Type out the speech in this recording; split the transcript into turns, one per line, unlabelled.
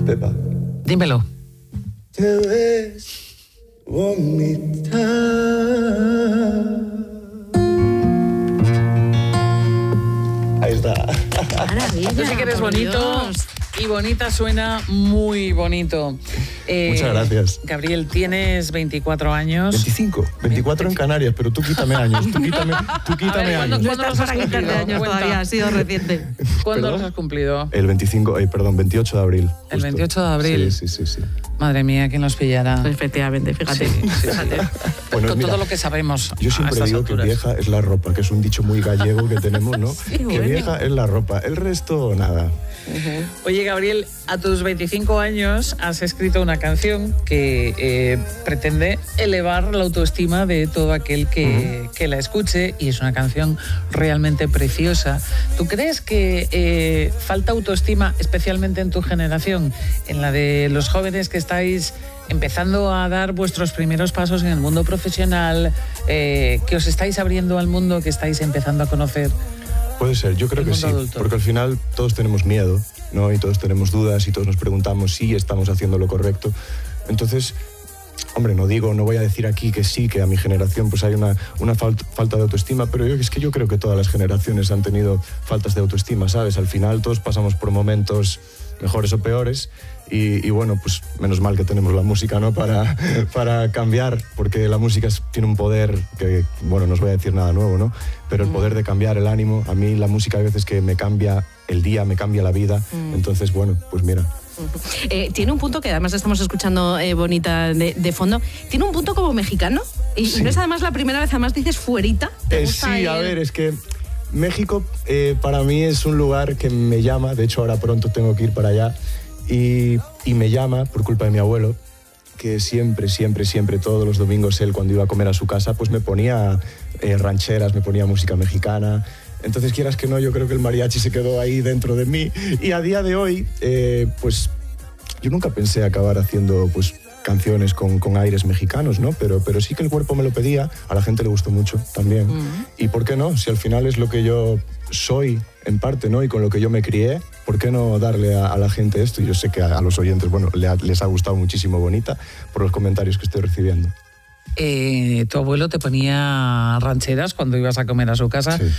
Pepa.
Dímelo.
Te ves bonita. Ahí está.
Maravilla.
Yo sé que eres bonito y bonita suena muy bonito.
Muchas gracias.
Gabriel, tienes 24 años.
25. 24 en Canarias, pero tú quítame años. Tú quítame años.
¿Cuándo los has
para quitarte
cumplido?
años
Cuenta.
todavía, ha sido reciente.
¿Cuándo
¿Perdón?
los has cumplido?
El 28 de abril.
El 28 de abril.
Sí.
Madre mía, ¿quién los pillará?
Efectivamente, fíjate.
Sí.
Bueno,
Con
mira,
todo lo que sabemos.
yo
a
siempre
estas
digo
alturas.
que vieja es la ropa, que es un dicho muy gallego que tenemos, ¿no?
Sí,
que
bueno.
vieja es la ropa, el resto nada.
Oye, Gabriel, a tus 25 años has escrito una canción que pretende elevar la autoestima de todo aquel que la escuche, y es una canción realmente preciosa. ¿Tú crees que falta autoestima, especialmente en tu generación, en la de los jóvenes que estáis empezando a dar vuestros primeros pasos en el mundo profesional, que os estáis abriendo al mundo, que estáis empezando a conocer?
Puede ser, yo creo
El
que
mundo
sí,
adulto.
porque al final todos tenemos miedo, ¿no? Y todos tenemos dudas y todos nos preguntamos si estamos haciendo lo correcto. Entonces, hombre, no voy a decir aquí que sí, que a mi generación pues hay una falta de autoestima, pero es que yo creo que todas las generaciones han tenido faltas de autoestima, ¿sabes? Al final todos pasamos por momentos mejores o peores y bueno, pues menos mal que tenemos la música, ¿no? Para cambiar, porque la música tiene un poder que, bueno, no os voy a decir nada nuevo, ¿no? Pero el poder de cambiar el ánimo, a mí la música hay veces que me cambia el día, me cambia la vida, entonces bueno, pues mira.
Tiene un punto que además estamos escuchando bonita de fondo. Tiene un punto como mexicano. Y
Sí.
no es además la primera vez, además dices fuerita. ¿Te gusta
Sí, a ver, es que México para mí es un lugar que me llama, de hecho ahora pronto tengo que ir para allá, y me llama por culpa de mi abuelo, que siempre, todos los domingos él cuando iba a comer a su casa, pues me ponía rancheras, me ponía música mexicana. Entonces, quieras que no, yo creo que el mariachi se quedó ahí dentro de mí. Y a día de hoy, pues yo nunca pensé acabar haciendo pues canciones con aires mexicanos, ¿no? Pero sí que el cuerpo me lo pedía, a la gente le gustó mucho también. Y ¿por qué no? Si al final es lo que yo soy, en parte, ¿no? Y con lo que yo me crié, ¿por qué no darle a la gente esto? Y yo sé que a los oyentes, bueno, les ha gustado muchísimo Bonita por los comentarios que estoy recibiendo.
Tu abuelo te ponía rancheras cuando ibas a comer a su casa.
Sí.